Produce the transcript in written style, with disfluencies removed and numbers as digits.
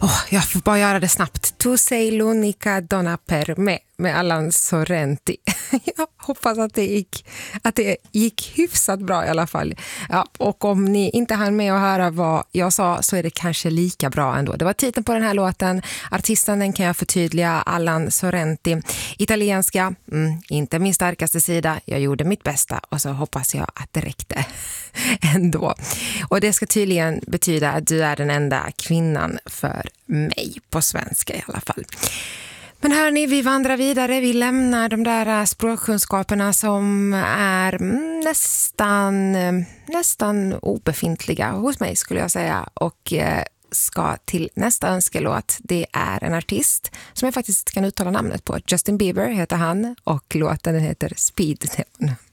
Jag får bara göra det snabbt. Tu sei l'unica donna per me med Allan Sorrenti. Jag hoppas att det gick hyfsat bra i alla fall. Ja, och om ni inte hann med att höra vad jag sa så är det kanske lika bra ändå. Det var titeln på den här låten. Artisten, den kan jag förtydliga, Allan Sorrenti. Italienska, inte min starkaste sida. Jag gjorde mitt bästa och så hoppas jag att det räckte ändå. Och det ska tydligen betyda att du är den enda kvinnan för mig på svenska i alla fall. Men hörni, vi vandrar vidare. Vi lämnar de där språkkunskaperna som är nästan obefintliga hos mig skulle jag säga. Och ska till nästa önskelåt. Det är en artist som jag faktiskt kan uttala namnet på. Justin Bieber heter han och låten heter Speed Demon.